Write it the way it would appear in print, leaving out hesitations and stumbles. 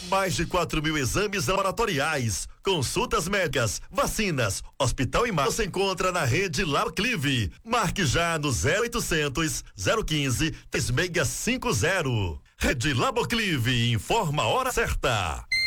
Mais de 4.000 exames laboratoriais, consultas médicas, vacinas, hospital e mais. Você encontra na rede Laboclive. Marque já no 0800 015 3650. Rede Laboclive, informa a hora certa.